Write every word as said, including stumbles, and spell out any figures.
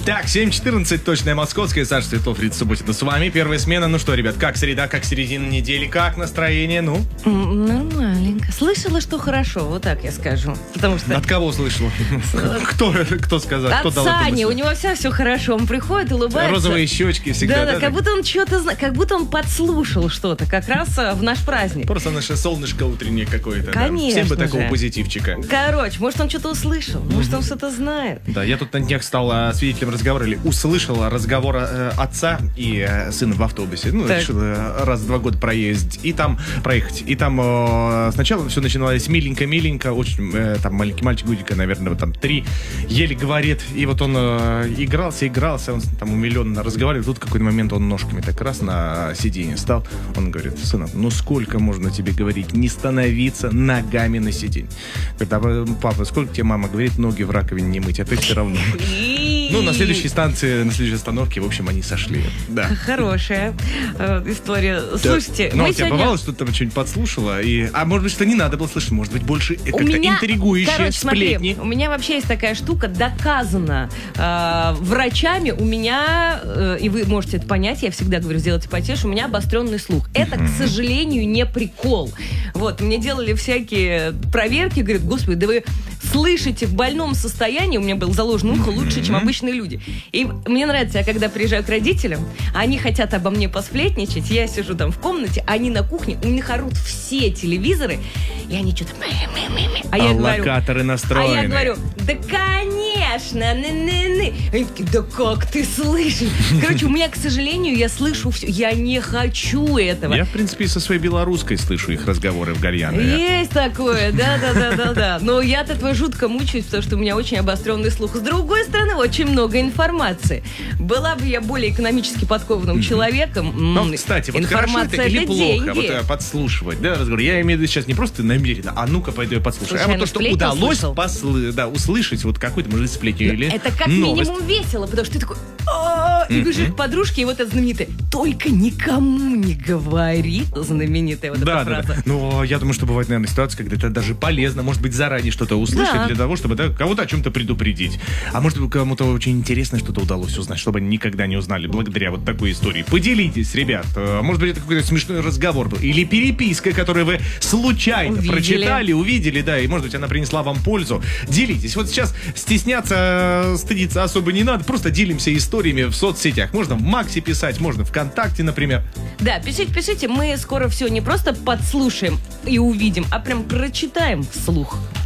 Так, семь четырнадцать, точное московское. Саша Светлов, Рита Субботина с вами. Первая смена. Ну что, ребят, как среда, как середина недели, как настроение? Ну? Нормаленько. Слышала, что хорошо, вот так я скажу. Потому что... От кого слышала? Кто, кто сказал? От Сани, у него вся все хорошо. Он приходит, улыбается. Розовые щечки всегда. Да, да, как будто он что-то знает, как будто он подслушал что-то, как раз в наш праздник. Просто наше солнышко утреннее какое-то. Конечно. Всем бы такого позитивчика. Короче, может, он что-то услышал, может, он что-то знает. Да, я тут на днях стал свидетелем разговора, или услышал разговор э, отца и э, сына в автобусе. Ну, так. решил э, раз в два года проездить. И там проехать. И там э, сначала все начиналось миленько-миленько. Очень, э, там маленький мальчик, годика, наверное, вот там три, еле говорит. И вот он э, игрался, игрался, он там умиленно разговаривал. Тут в какой-то момент он ножками так раз на сиденье стал. Он говорит: сынок, ну сколько можно тебе говорить? Не становиться ногами на сиденье. Говорит: а папа, сколько тебе мама говорит, ноги в раковине не мыть, а ты все равно. Ну, на следующей станции, на следующей остановке, в общем, они сошли. Да. Хорошая э, история. Слушайте, да. Но мы у тебя сегодня... бывало, что ты там что-нибудь подслушала? И... А может быть, что не надо было слышать? Может быть, больше как-то меня... интригующие Короче, сплетни? Смотри, у меня вообще есть такая штука, доказана э, врачами. У меня, э, и вы можете это понять, я всегда говорю, сделайте потише, у меня обостренный слух. Это, к сожалению, не прикол. Вот, мне делали всякие проверки, говорят: господи, да вы слышите в больном состоянии, у меня был заложен ухо лучше, чем обычные люди. И мне нравится, я когда приезжаю к родителям, они хотят обо мне посплетничать, я сижу там в комнате, они на кухне, у них орут все телевизоры, и они что-то... А, а я локаторы говорю, настроены. А я говорю: да, конечно, ны-ны-ны. Они такие: да как ты слышишь? Короче, у меня, к сожалению, я слышу все. Я не хочу этого. Я, в принципе, со своей белорусской слышу их разговоры в Гальяне. Есть такое, да-да-да-да-да. Но я-то твой жутко мучаюсь, потому что у меня очень обостренный слух. С другой стороны, очень много информации. Была бы я более экономически подкованным mm-hmm. человеком. Но, кстати, вот информация хорошо это или это плохо деньги. вот, подслушивать, да, разговор. Я имею в виду сейчас не просто намеренно, а ну-ка пойду я подслушаю. Слушай, а вот то, что удалось послы- да, услышать вот какую-то, может, сплетню или это как новость. Минимум весело, потому что ты такой... И бежишь к подружке, и вот это знаменитое: только никому не говори. Знаменитая вот да, эта да, фраза. Да. Но я думаю, что бывает, наверное, ситуация, когда это даже полезно, может быть, заранее что-то услышать, да. для того, чтобы да, кого-то о чем-то предупредить. А может быть, кому-то очень интересно что-то удалось узнать, чтобы они никогда не узнали благодаря вот такой истории. Поделитесь, ребят. Может быть, это какой-то смешной разговор был. Или переписка, которую вы случайно увидели. прочитали, увидели, да, и, может быть, она принесла вам пользу. Делитесь. Вот сейчас стесняться, стыдиться особо не надо. Просто делимся историями в соцсетях. Можно в Максе писать, можно ВКонтакте, например. Да, пишите, пишите. Мы скоро все не просто подслушаем и увидим, а прям прочитаем вслух.